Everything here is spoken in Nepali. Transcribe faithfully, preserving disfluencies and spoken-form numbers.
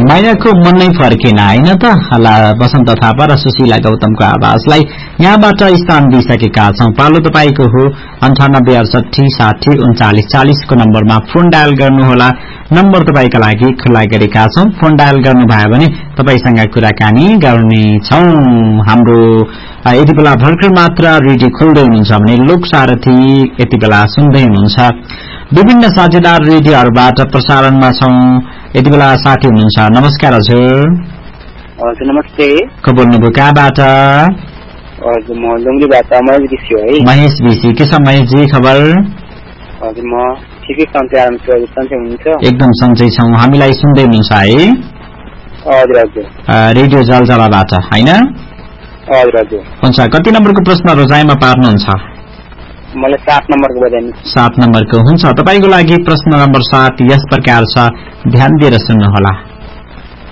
माइनाको मन नै फर्केन हैन त हला बसन्त थापा र सुशीला गौतमको आवाजलाई यहाँबाट स्थान दिइसकेका छौं। पालो तपाईको हो अन्ठानब्बे अडसठी साठी उन्चालिस चालिस को नम्बरमा फोन डायल गर्नुहोला। नम्बर तपाईका लागि खुला गरेका छौं। फोन डायल गर्नुभयो भने तपाईसँग कुराकानी गर्नेछौं। हाम्रो यति बेला भर्खर मात्र रेडियो खोल्दै हुनुहुन्छ भने लोक सारथी यति बेला सुन्दै हुनुहुन्छ। विभिन्न साझेदार रेडियोहरूबाट प्रसारणमा छौं। यति बेला साथी हुनुहुन्छ। नमस्कार हजुर। हजुर नमस्ते। को बोल्नुभयो कहाँबाट? हजुर म लुङ्गीबाट महेश विसी हो है। महेश विसी के छ महेशजी खबर? हजुर म ठिकै सन्चै आराम छु। हजुर सन्चै हुनुहुन्छ? एकदम सन्चै छौं। हामीलाई सुन्दै हुनुहुन्छ है? हजुर हजुर। रेडियो जलजलाबाट हैन? हजुर हजुर। हुन्छ कति नम्बरको प्रश्न रोजाइमा पार्नुहुन्छ? मलाई सात नम्बरको बजाइनु। सात नम्बरको हुन्छ। तपाईको लागि प्रश्न नम्बर सात यस प्रकार छ, ध्यान दिएर सुन्नुहोला।